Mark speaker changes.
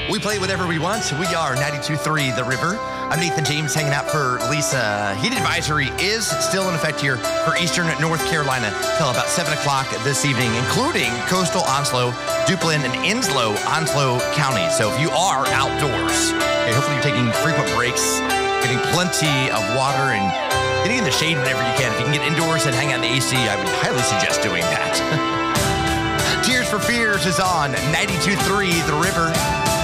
Speaker 1: We play whatever we want. We are 92.3 The River. I'm Nathan James hanging out for Lisa. Heat advisory is still in effect here for eastern North Carolina till about 7 o'clock this evening, including coastal Onslow, Duplin, and Onslow counties. So if you are outdoors, hopefully you're taking frequent breaks, getting plenty of water, and getting in the shade whenever you can. If you can get indoors and hang out in the AC, I would highly suggest doing that. Tears for Fears is on 92.3 The River.